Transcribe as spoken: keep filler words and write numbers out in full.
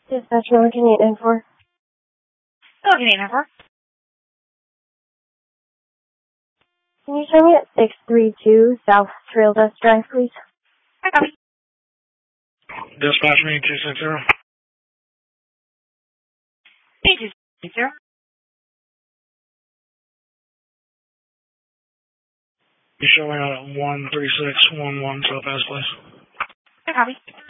Dispatch Milliken eight nine four. Milliken eight nine four. Can you show me at six three two South Trail Dust Drive, please? I copy. Dispatch me two six zero. Me two six zero. You showing out at one three six one one South Pass, please. I copy.